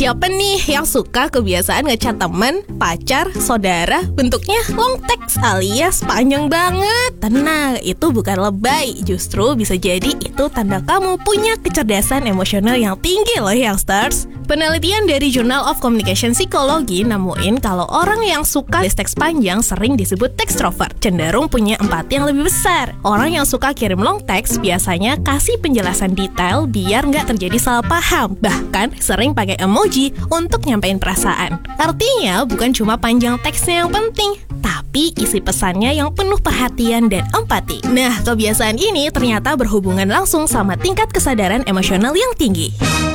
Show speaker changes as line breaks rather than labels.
Siapa nih yang suka kebiasaan ngechat temen, pacar, saudara bentuknya long text alias panjang banget? Tenang, itu bukan lebay. Justru bisa jadi itu tanda kamu punya kecerdasan emosional yang tinggi loh youngsters. Penelitian dari Journal of Communication Psychology nemuin kalau orang yang suka teks panjang sering disebut extrovert, cenderung punya empati yang lebih besar. Orang yang suka kirim long text biasanya kasih penjelasan detail biar nggak terjadi salah paham. Bahkan sering pakai emoji untuk nyampein perasaan. Artinya bukan cuma panjang teksnya yang penting, tapi isi pesannya yang penuh perhatian dan empati. Nah, kebiasaan ini ternyata berhubungan langsung sama tingkat kesadaran emosional yang tinggi.